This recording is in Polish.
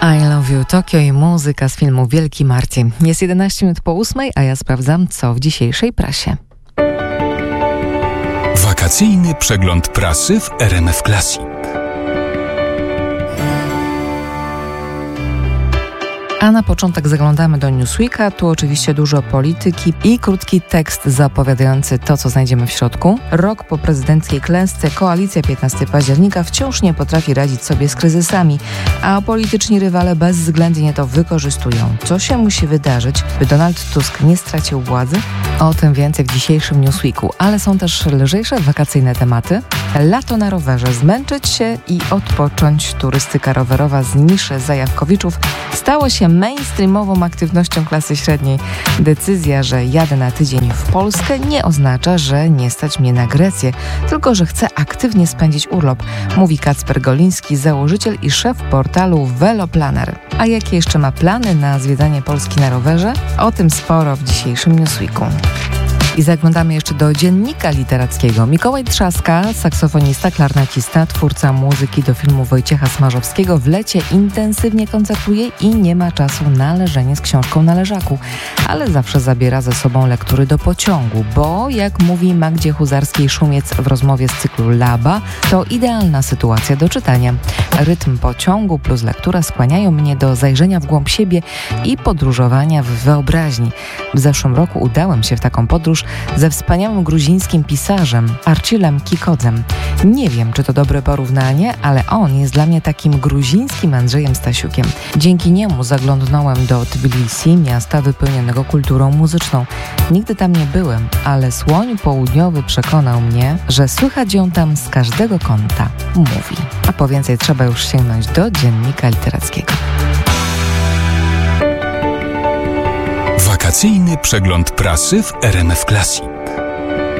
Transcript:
I Love You Tokio i muzyka z filmu Wielki Marcin. Jest 11 minut po 8, a ja sprawdzam, co w dzisiejszej prasie. Wakacyjny przegląd prasy w RMF Classic. A na początek zaglądamy do Newsweeka. Tu oczywiście dużo polityki i krótki tekst zapowiadający to, co znajdziemy w środku. Rok po prezydenckiej klęsce koalicja 15 października wciąż nie potrafi radzić sobie z kryzysami, a polityczni rywale bezwzględnie to wykorzystują. Co się musi wydarzyć, by Donald Tusk nie stracił władzy? O tym więcej w dzisiejszym Newsweeku, ale są też lżejsze wakacyjne tematy. Lato na rowerze, zmęczyć się i odpocząć. Turystyka rowerowa z niszy Zajawkowiczów stało się mainstreamową aktywnością klasy średniej. Decyzja, że jadę na tydzień w Polskę, nie oznacza, że nie stać mnie na Grecję, tylko że chcę aktywnie spędzić urlop, mówi Kacper Goliński, założyciel i szef portalu Veloplaner. A jakie jeszcze ma plany na zwiedzanie Polski na rowerze? O tym sporo w dzisiejszym Newsweeku. I zaglądamy jeszcze do dziennika literackiego. Mikołaj Trzaska, saksofonista, klarnecista, twórca muzyki do filmu Wojciecha Smarzowskiego, w lecie intensywnie koncertuje i nie ma czasu na leżenie z książką na leżaku, ale zawsze zabiera ze sobą lektury do pociągu, bo jak mówi Magdzie Huzarskiej-Szumiec w rozmowie z cyklu Laba, to idealna sytuacja do czytania. Rytm pociągu plus lektura skłaniają mnie do zajrzenia w głąb siebie i podróżowania w wyobraźni. W zeszłym roku udałem się w taką podróż ze wspaniałym gruzińskim pisarzem Archilem Kikodzem. Nie wiem, czy to dobre porównanie, ale on jest dla mnie takim gruzińskim Andrzejem Stasiukiem. Dzięki niemu zaglądnąłem do Tbilisi, miasta wypełnionego kulturą muzyczną. Nigdy tam nie byłem, ale słoń południowy przekonał mnie, że słychać ją tam z każdego kąta, mówi. A po więcej trzeba już sięgnąć do dziennika literackiego. Wakacyjny przegląd prasy w RMF Classic.